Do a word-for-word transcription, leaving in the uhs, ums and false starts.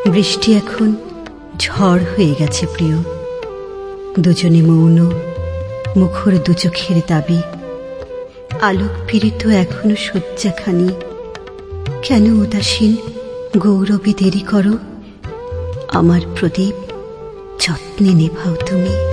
বৃষ্টি এখন ঝড় হয়ে গেছে প্রিয়, দুজনে মৌন, মুখর দু চোখের দাবি। আলোক পীড়িত এখনো শয্যাখানি, কেন উদাসীন গৌরবী দেরি করো? আমার প্রদীপ যত্নে নেভাও তুমি।